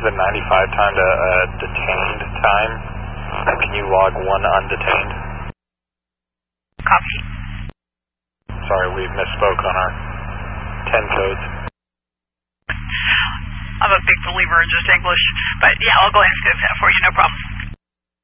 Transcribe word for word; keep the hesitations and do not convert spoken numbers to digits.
the ninety-five time to uh, detained time? Can you log one undetained? Copy. Sorry, we misspoke on our ten codes. I'm a big believer in just English, but yeah, I'll go ahead and fix that for you, no problem.